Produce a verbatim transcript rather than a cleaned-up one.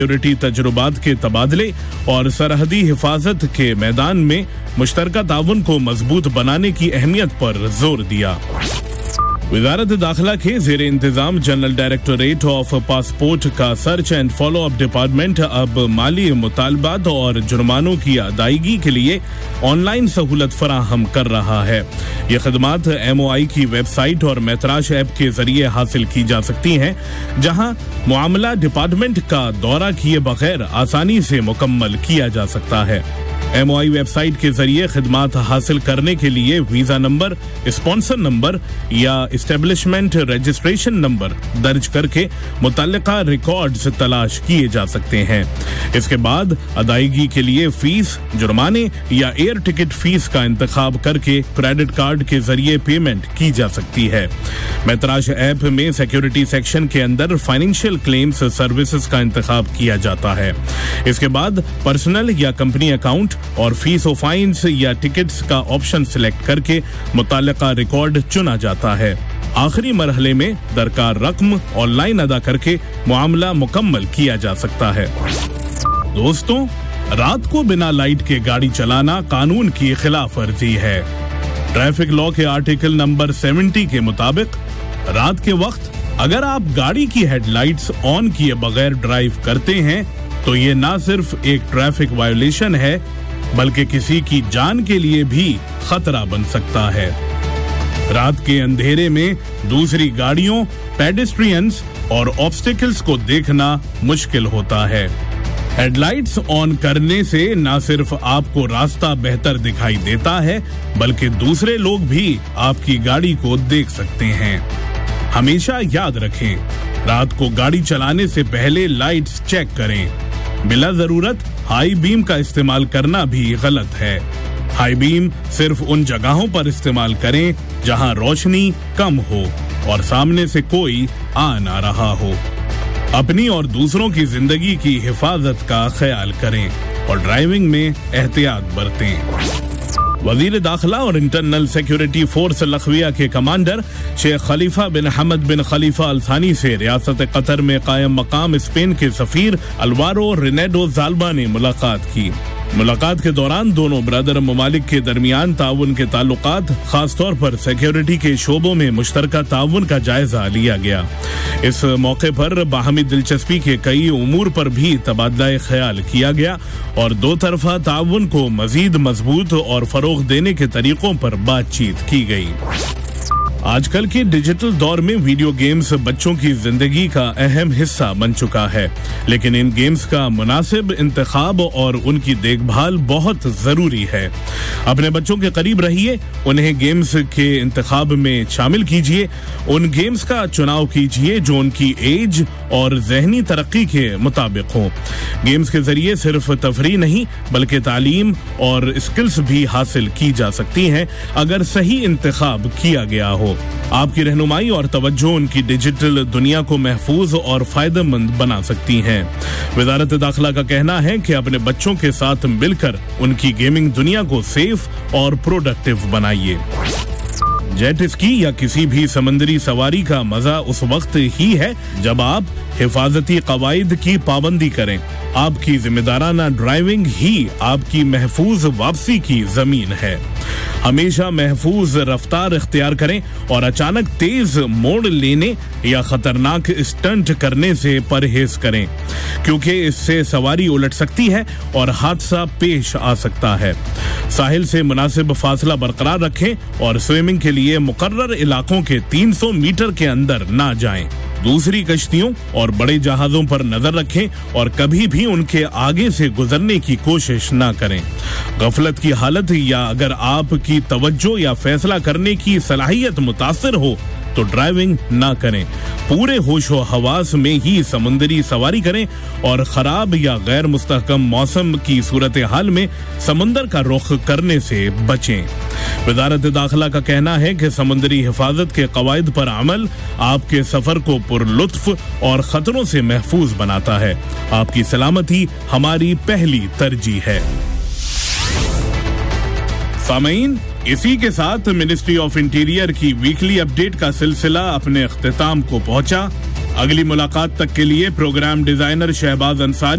Security तजुर्बात के तबादले और सरहदी हिफाजत के मैदान में मुश्तरका ताउन को मजबूत बनाने की अहमियत पर जोर दिया। वजारत दाखिला के जेर इंतजाम जनरल डायरेक्टोरेट ऑफ पासपोर्ट का search and follow up department अब माली मुतालबात और जुर्मानों की अदायगी के लिए ऑनलाइन सहूलत फराहम कर रहा है। ये खदमात एम ओ आई की वेबसाइट और मैतराश ऐप के जरिए हासिल की जा सकती हैं, जहां मुआमला डिपार्टमेंट का दौरा किए बगैर आसानी से मुकम्मल किया जा सकता है। एम ओ आई वेबसाइट के जरिए खिदमात हासिल करने के लिए वीजा नंबर, स्पॉन्सर नंबर या इस्टेब्लिशमेंट रजिस्ट्रेशन नंबर दर्ज करके मुतल्लिका रिकॉर्ड्स तलाश किए जा सकते हैं। इसके बाद अदायगी के लिए फीस, जुर्माने या एयर टिकट फीस का इंतखाब करके क्रेडिट कार्ड के जरिए पेमेंट की जा सकती है। मैतराश ऐप में सिक्योरिटी सेक्शन के अंदर फाइनेंशियल क्लेम्स सर्विसेज का इंतखाब किया जाता है। इसके बाद पर्सनल या कंपनी अकाउंट और फीस और फाइन्स या टिकट्स का ऑप्शन सिलेक्ट करके मुताल्लिका रिकॉर्ड चुना जाता है। आखिरी मरहले में दरकार रकम ऑनलाइन अदा करके मुआमला मुकम्मल किया जा सकता है। दोस्तों, रात को बिना लाइट के गाड़ी चलाना कानून की खिलाफ वर्जी है। ट्रैफिक लॉ के आर्टिकल नंबर सत्तर के मुताबिक रात के वक्त अगर आप गाड़ी की हेडलाइट्स ऑन किए बगैर ड्राइव करते हैं तो ये ना सिर्फ एक ट्रैफिक वायोलेशन है बल्कि किसी की जान के लिए भी खतरा बन सकता है। रात के अंधेरे में दूसरी गाड़ियों, पेडेस्ट्रियंस और ऑब्स्टिकल्स को देखना मुश्किल होता है। हेडलाइट्स ऑन करने से न सिर्फ आपको रास्ता बेहतर दिखाई देता है बल्कि दूसरे लोग भी आपकी गाड़ी को देख सकते हैं। हमेशा याद रखें, रात को गाड़ी चलाने से पहले लाइट्स चेक करें। बिला जरूरत हाई बीम का इस्तेमाल करना भी गलत है। हाई बीम सिर्फ उन जगहों पर इस्तेमाल करें जहां रोशनी कम हो और सामने से कोई आ ना रहा हो। अपनी और दूसरों की जिंदगी की हिफाजत का ख्याल करें और ड्राइविंग में एहतियात बरतें। वजीर दाखिला और इंटरनल सिक्योरिटी फोर्स लखविया के कमांडर शेख खलीफा बिन हमद बिन खलीफा अल थानी से रियासत कतर में कायम मकाम स्पेन के सफीर अल्वारो रिनेडो जाल्बा ने मुलाकात की। मुलाकात के दौरान दोनों ब्रदर ममालिक के दरमियान ताउन के ताल्लुकात, खासतौर पर सिक्योरिटी के शोबों में मुश्तरका ताउन का जायजा लिया गया। इस मौके पर बाहमी दिलचस्पी के कई उमूर पर भी तबादला ख्याल किया गया और दो तरफा ताउन को मजीद मजबूत और फरोग देने के तरीकों पर बातचीत की गई। आजकल के डिजिटल दौर में वीडियो गेम्स बच्चों की जिंदगी का अहम हिस्सा बन चुका है, लेकिन इन गेम्स का मुनासिब इंतखाब और उनकी देखभाल बहुत जरूरी है। अपने बच्चों के करीब रहिए, उन्हें गेम्स के इंतखाब में शामिल कीजिए, उन गेम्स का चुनाव कीजिए जो उनकी एज और जहनी तरक्की के मुताबिक हो। गेम्स के जरिए सिर्फ तफरी नहीं बल्कि तालीम और स्किल्स भी हासिल की जा सकती हैं अगर सही इंतखाब किया गया हो। आपकी रहनुमाई और तवज्जो उनकी डिजिटल दुनिया को महफूज और फायदेमंद बना सकती हैं। वजारत दाखिला का कहना है कि अपने बच्चों के साथ मिलकर उनकी गेमिंग दुनिया को सेफ और प्रोडक्टिव बनाइए। जेट स्की या किसी भी समंदरी सवारी का मजा उस वक्त ही है जब आप हिफाजती कवायद की पाबंदी करें। आपकी जिम्मेदाराना ड्राइविंग ही आपकी महफूज वापसी की जमीन है। हमेशा महफूज रफ्तार इख्तियार करें और अचानक तेज मोड़ लेने या खतरनाक स्टंट करने से परहेज करें, क्योंकि इससे सवारी उलट सकती है और हादसा पेश आ सकता है। साहिल से मुनासिब फासला बरकरार रखें और स्विमिंग के लिए मुकर्रर इलाकों के तीन सौ मीटर के अंदर ना जाएं। दूसरी कश्तियों और बड़े जहाजों पर नजर रखें और कभी भी उनके आगे से गुजरने की कोशिश ना करें। गफलत की हालत या अगर आपकी तवज्जो या फैसला करने की सलाहियत मुतासिर हो तो ड्राइविंग ना करें। पूरे होशो हवास में ही समुद्री सवारी करें और खराब या गैर मुस्तहकम मौसम की सूरत हाल में समुंदर का रुख करने से बचें। वजारत दाखिला का कहना है कि समुद्री हिफाजत के कवायद पर अमल आपके सफर को पुरलुत्फ और खतरों से महफूज बनाता है। आपकी सलामती हमारी पहली तरजीह है। सामीन, इसी के साथ मिनिस्ट्री ऑफ इंटीरियर की वीकली अपडेट का सिलसिला अपने इख्तिताम को पहुंचा। अगली मुलाकात तक के लिए प्रोग्राम डिजाइनर शहबाज अंसारी